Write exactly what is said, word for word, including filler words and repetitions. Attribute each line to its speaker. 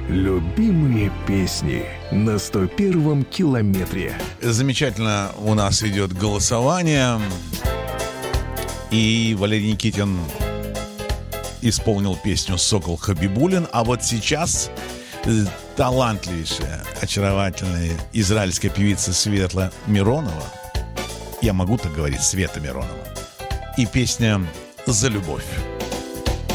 Speaker 1: Любимые песни на сто первом километре.
Speaker 2: Замечательно у нас идет голосование. И Валерий Никитин исполнил песню «Сокол Хабибулин». А вот сейчас талантливейшая, очаровательная израильская певица Светла Миронова. Я могу так говорить, Света Миронова. И песня «За любовь».